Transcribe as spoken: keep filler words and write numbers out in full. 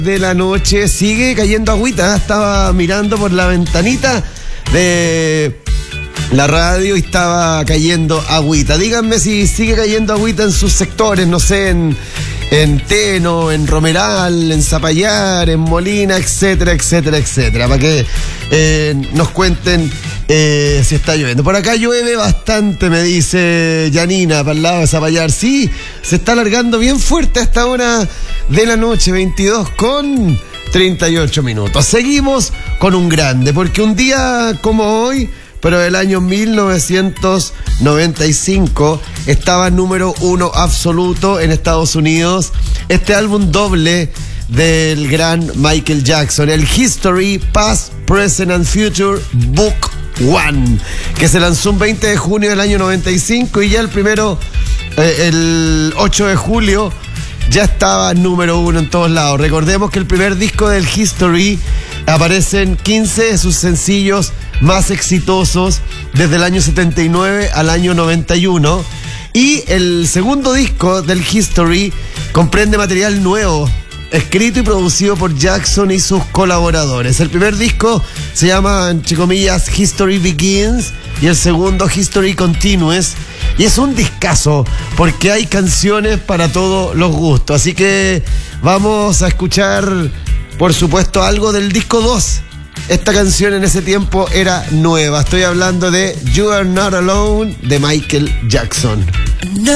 De la noche sigue cayendo agüita. Estaba mirando por la ventanita de la radio y estaba cayendo agüita. Díganme si sigue cayendo agüita en sus sectores, no sé, en, en Teno, en Romeral, en Zapallar, en Molina, etcétera, etcétera, etcétera, para que eh, nos cuenten eh, si está lloviendo. Por acá llueve bastante, me dice Yanina, para el lado de Zapallar. Sí, se está alargando bien fuerte a esta hora de la noche, veintidós con treinta y ocho minutos. Seguimos con un grande, porque un día como hoy, pero del año mil novecientos noventa y cinco, estaba número uno absoluto en Estados Unidos este álbum doble del gran Michael Jackson, el History, Past, Present and Future Book One, que se lanzó un veinte de junio del año noventa y cinco, y ya el primero, eh, el ocho de julio, ya estaba número uno en todos lados. Recordemos que el primer disco del History aparecen quince de sus sencillos más exitosos desde el año setenta y nueve al año noventa y uno, y el segundo disco del History comprende material nuevo, escrito y producido por Jackson y sus colaboradores. El primer disco se llama, entre comillas, History Begins, y el segundo History Continues, y es un discazo porque hay canciones para todos los gustos. Así que vamos a escuchar, por supuesto, algo del disco dos. Esta canción en ese tiempo era nueva. Estoy hablando de You Are Not Alone de Michael Jackson.